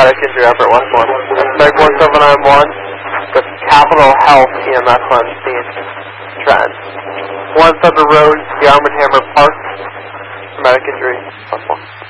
medic injury effort, West 1. Medic 1791, with Capital Health EMS on scene. Trend. 1 Thunder Road, the Arm & Hammer Park. Medic injury, West 1.